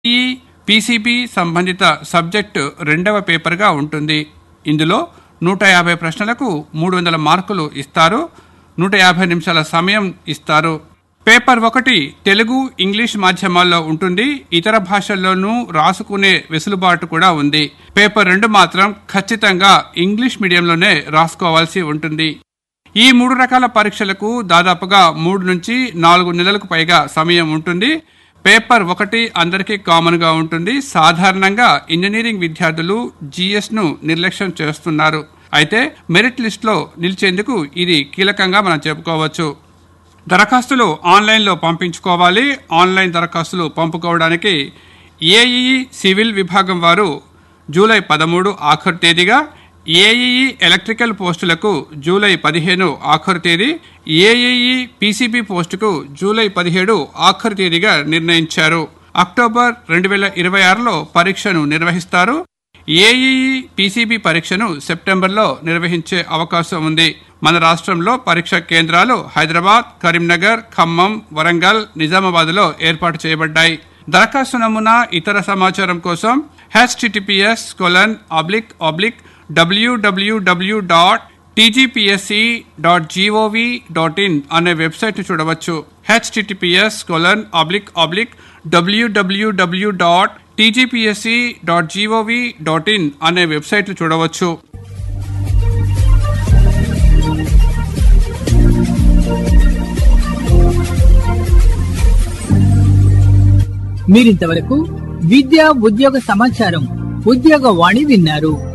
ఈ పీసీబీ సంబంధిత సబ్జెక్టు రెండవ పేపర్గా ఉంటుంది. ఇందులో 150 ప్రశ్నలకు 300 మార్కులు ఇస్తారు. 150 నిమిషాల సమయం ఇస్తారు. పేపర్ 1 తెలుగు, ఇంగ్లీష్ మాధ్యమాల్లో ఉంటుంది. ఇతర భాషల్లోనూ రాసుకునే వెసులుబాటు కూడా ఉంది. పేపర్ 2 మాత్రం ఖచ్చితంగా ఇంగ్లీష్ మీడియంలోనే రాసుకోవాల్సి ఉంటుంది. ఈ 3 రకాల పరీక్షలకు దాదాపుగా 3 నుంచి 4 నెలలకు పైగా సమయం ఉంటుంది. పేపర్ 1 అందరికీ కామన్ గా ఉంటుంది. సాధారణంగా ఇంజనీరింగ్ విద్యార్థులు GS ను నిర్లక్ష్యం చేస్తున్నారు. అయితే మెరిట్ లిస్ట్ లో నిలిచేందుకు ఇది కీలకంగా మనం చెప్పుకోవచ్చు. దరఖాస్తులు ఆన్లైన్లో పంపించుకోవాలి. ఆన్లైన్ దరఖాస్తులు పంపుకోవడానికి ఏఈఈ సివిల్ విభాగం వారు జూలై 13 ఆఖరు తేదీగా, ఏఈఈ ఎలక్ట్రికల్ పోస్టులకు జూలై 15 ఆఖరు తేదీ, ఏఈఈ పీసీబీ పోస్టుకు జూలై 17 ఆఖరు తేదీగా నిర్ణయించారు. అక్టోబర్ 2026లో పరీక్షను నిర్వహిస్తారు. ఏఈఈ పీసీబీ పరీక్షను సెప్టెంబర్లో నిర్వహించే అవకాశం ఉంది. మన రాష్ట్రంలో పరీక్ష కేంద్రాలు హైదరాబాద్, కరీంనగర్, ఖమ్మం, వరంగల్, నిజామాబాద్లో ఏర్పాటు చేయబడ్డాయి. దరఖాస్తు నమూనా, ఇతర సమాచారం కోసం https://www.tgpsc.gov.in అనే వెబ్సైట్ ను చూడవచ్చు. https://www.tgpsc.gov.in అనే వెబ్సైట్ ను చూడవచ్చు. మీరింతవరకు విద్యా ఉద్యోగ సమాచారం, ఉద్యోగ వాణి విన్నారు.